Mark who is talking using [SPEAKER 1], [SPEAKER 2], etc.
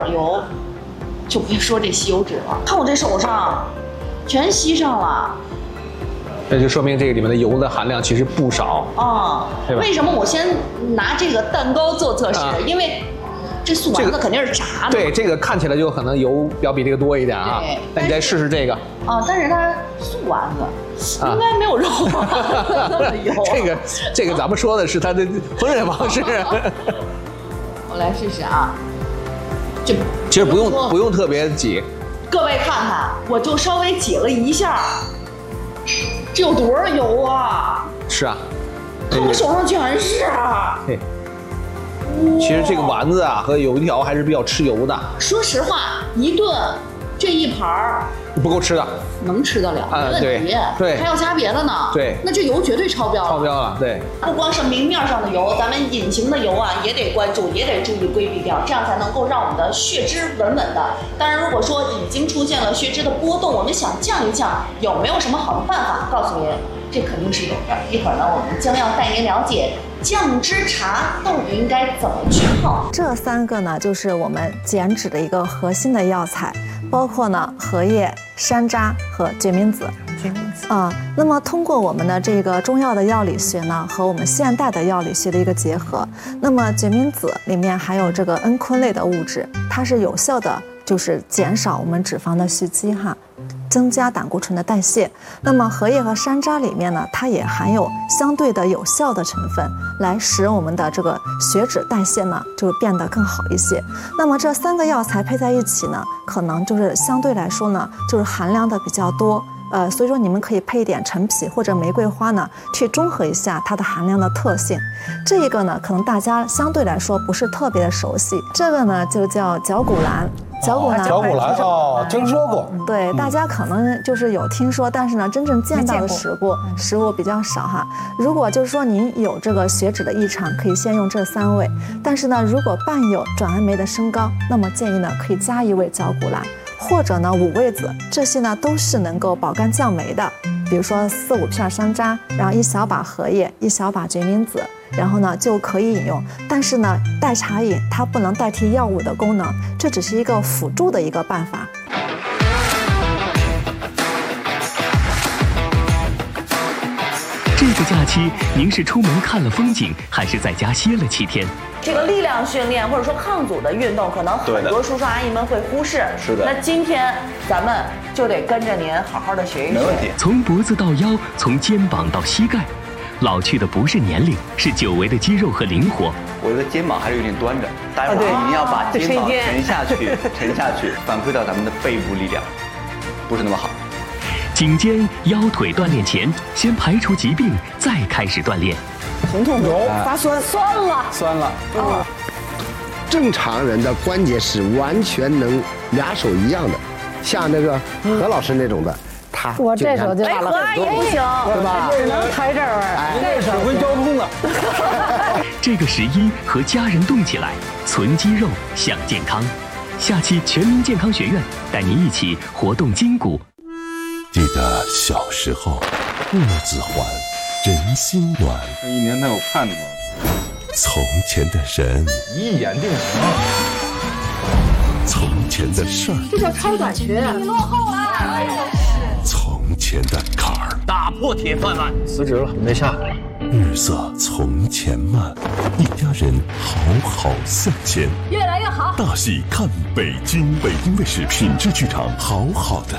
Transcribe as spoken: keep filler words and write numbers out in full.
[SPEAKER 1] 油，就别说这吸油纸了。看我这手上，全吸上了。
[SPEAKER 2] 那就说明这个里面的油的含量其实不少
[SPEAKER 1] 啊、嗯。为什么我先拿这个蛋糕做测试？啊、因为这素丸子肯定是炸的。
[SPEAKER 2] 对，这个看起来就可能油要比这个多一点啊。那你再试试这个。
[SPEAKER 1] 啊，但是它素丸子应该没有肉那么油。
[SPEAKER 2] 这个这个咱们说的是它的烹饪方式。
[SPEAKER 1] 我来试试啊。这
[SPEAKER 2] 其实不用不用特别挤。
[SPEAKER 1] 各位看看，我就稍微挤了一下。这有多少油啊！
[SPEAKER 2] 是啊，
[SPEAKER 1] 看我手上全是。
[SPEAKER 2] 嘿，其实这个丸子啊和油条还是比较吃油的。
[SPEAKER 1] 说实话，一顿这一盘儿
[SPEAKER 2] 不够吃的，
[SPEAKER 1] 能吃得了，没问题。
[SPEAKER 2] 对，
[SPEAKER 1] 还要加别的呢。
[SPEAKER 2] 对，
[SPEAKER 1] 那这油绝对超标了。
[SPEAKER 2] 超标了，对。
[SPEAKER 1] 不光是明面上的油，咱们隐形的油啊也得关注，也得注意规避掉，这样才能够让我们的血脂稳稳的。当然，如果说已经出现了血脂的波动，我们想降一降，有没有什么好的办法？告诉您，这肯定是有的。一会儿呢，我们将要带您了解降脂茶到底应该怎么去泡。
[SPEAKER 3] 这三个呢，就是我们减脂的一个核心的药材。包括呢荷叶、山楂和决明子。决明子啊，那么通过我们的这个中药的药理学呢，和我们现代的药理学的一个结合，那么决明子里面含有这个蒽醌类的物质，它是有效的，就是减少我们脂肪的蓄积哈。增加胆固醇的代谢。那么荷叶和山楂里面呢，它也含有相对的有效的成分，来使我们的这个血脂代谢呢就变得更好一些。那么这三个药材配在一起呢，可能就是相对来说呢，就是含量的比较多。呃，所以说你们可以配一点陈皮或者玫瑰花呢，去中和一下它的含量的特性。这一个呢，可能大家相对来说不是特别的熟悉，这个呢就叫绞股蓝。绞股蓝，
[SPEAKER 4] 绞股蓝哦，听说过。
[SPEAKER 3] 对，大家可能就是有听说，但是呢，真正见到的食物食物比较少哈。如果就是说您有这个血脂的异常，可以先用这三味。但是呢，如果伴有转氨酶的升高，那么建议呢可以加一味绞股蓝。或者呢五味子，这些呢都是能够保肝降酶的。比如说四五片山楂，然后一小把荷叶，一小把决明子，然后呢就可以饮用。但是呢，代茶饮它不能代替药物的功能，这只是一个辅助的一个办法。
[SPEAKER 5] 这个假期您是出门看了风景，还是在家歇了七天？
[SPEAKER 1] 这个力量训练或者说抗阻的运动，可能很多叔叔阿姨们会忽视。
[SPEAKER 4] 是的。
[SPEAKER 1] 那今天咱们就得跟着您好好的学一学。
[SPEAKER 4] 没问题。
[SPEAKER 5] 从脖子到腰，从肩膀到膝盖，老去的不是年龄，是久违的肌肉和灵活。
[SPEAKER 6] 我的肩膀还是有点端着，待会儿一定要把肩膀沉下去，沉下去，反馈到咱们的背部力量，不是那么好。
[SPEAKER 5] 颈肩腰腿锻炼前，先排除疾病，再开始锻炼。
[SPEAKER 7] 疼痛有发酸，
[SPEAKER 1] 酸了，
[SPEAKER 4] 酸了。
[SPEAKER 7] 啊，正常人的关节是完全能俩手一样的，像那个何老师那种的，他
[SPEAKER 8] 我这手就
[SPEAKER 1] 哎，何阿姨不行，
[SPEAKER 7] 对吧？
[SPEAKER 8] 只能抬这儿，
[SPEAKER 4] 哎，这指挥交通的。
[SPEAKER 5] 这个十一和家人动起来，存肌肉，享健康。下期全民健康学院带您一起活动筋骨。
[SPEAKER 9] 记得小时候，父子环，人心暖。
[SPEAKER 4] 这一年他有盼头。
[SPEAKER 9] 从前的人，
[SPEAKER 4] 一眼定情。
[SPEAKER 9] 从前的事儿，
[SPEAKER 8] 这叫超短裙。
[SPEAKER 1] 你落后了。
[SPEAKER 9] 从前的坎儿，
[SPEAKER 6] 打破铁饭碗。
[SPEAKER 4] 辞职了，没下。
[SPEAKER 9] 日色从前慢，一家人好好向前。
[SPEAKER 8] 越来越好。
[SPEAKER 9] 大戏看北京，北京卫视品质剧场，好好的